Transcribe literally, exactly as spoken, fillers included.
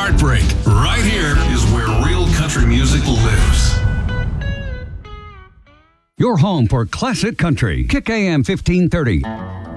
heartbreak. Right here is where real country music lives. Your home for classic country. Kick A M fifteen thirty.